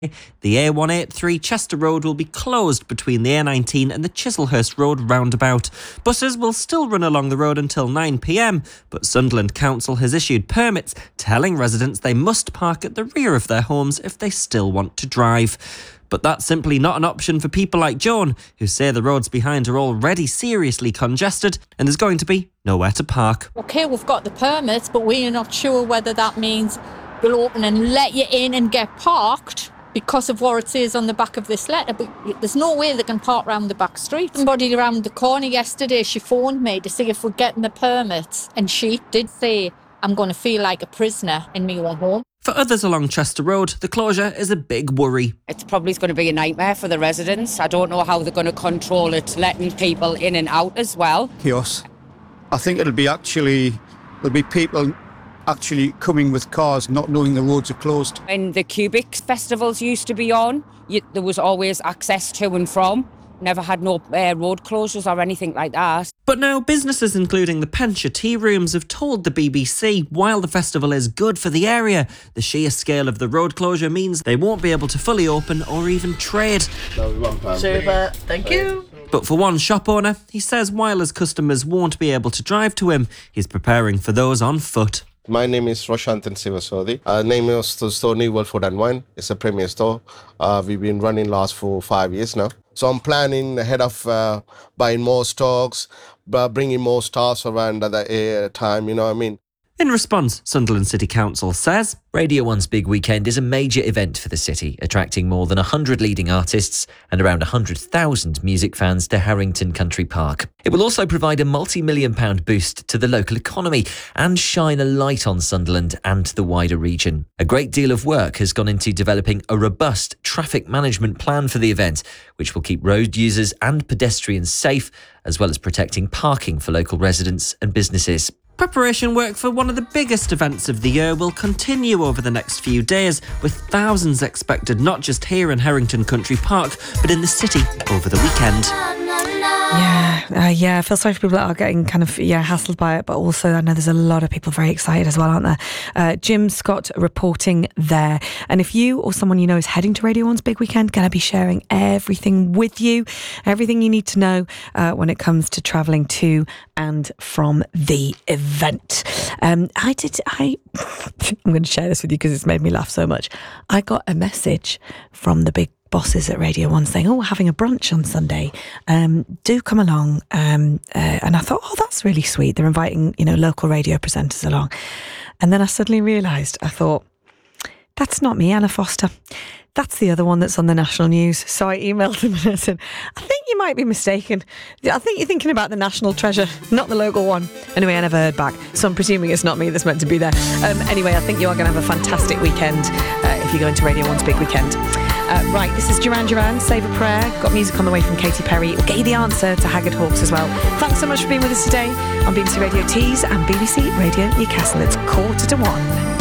The A183 Chester Road will be closed between the A19 and the Chislehurst Road roundabout. Buses will still run along the road until 9 p.m, but Sunderland Council has issued permits telling residents they must park at the rear of their homes if they still want to drive. But that's simply not an option for people like Joan, who say the roads behind are already seriously congested and there's going to be nowhere to park. OK, we've got the permits, but we're not sure whether that means we'll open and let you in and get parked because of what it says on the back of this letter. But there's no way they can park round the back street. Somebody around the corner yesterday, she phoned me to see if we're getting the permits, and she did say, I'm going to feel like a prisoner in my own home. For others along Chester Road, the closure is a big worry. It's probably going to be a nightmare for the residents. I don't know how they're going to control it, letting people in and out as well. Chaos. I think there'll be people actually coming with cars not knowing the roads are closed. When the Cubic festivals used to be on, there was always access to and from. Never had no road closures or anything like that. But now businesses including the Penshire Tea Rooms have told the BBC while the festival is good for the area, the sheer scale of the road closure means they won't be able to fully open or even trade. Super, thank you. But for one shop owner, he says while his customers won't be able to drive to him, he's preparing for those on foot. My name is Roshantan Sivasodi. Name of the store New World Food and Wine. It's a premier store. We've been running last for 5 years now. So I'm planning ahead of buying more stocks, bringing more staffs around at the time, you know what I mean? In response, Sunderland City Council says Radio 1's Big Weekend is a major event for the city, attracting more than 100 leading artists and around 100,000 music fans to Harrington Country Park. It will also provide a multi-million-pound boost to the local economy and shine a light on Sunderland and the wider region. A great deal of work has gone into developing a robust traffic management plan for the event, which will keep road users and pedestrians safe, as well as protecting parking for local residents and businesses. Preparation work for one of the biggest events of the year will continue over the next few days, with thousands expected not just here in Harrington Country Park, but in the city over the weekend. I feel sorry for people that are getting hassled by it, but also I know there's a lot of people very excited as well, aren't there? Jim Scott reporting there. And if you or someone you know is heading to Radio 1's Big Weekend, going to be sharing everything with you, everything you need to know when it comes to travelling to and from the event. I'm going to share this with you because it's made me laugh so much. I got a message from the big bosses at Radio 1 saying, we're having a brunch on Sunday, do come along, and I thought, that's really sweet, they're inviting local radio presenters along. And then I suddenly realised, I thought, that's not me, Anna Foster, that's the other one that's on the national news. So I emailed them and I said, I think you might be mistaken, I think you're thinking about the national treasure, not the local one. Anyway, I never heard back, so I'm presuming it's not me that's meant to be there. Anyway, I think you are going to have a fantastic weekend if you're going to Radio 1's Big Weekend. Right, this is Duran Duran, Save a Prayer. Got music on the way from Katy Perry. We'll get you the answer to Haggard Hawks as well. Thanks so much for being with us today on BBC Radio Tees and BBC Radio Newcastle. It's 1:45.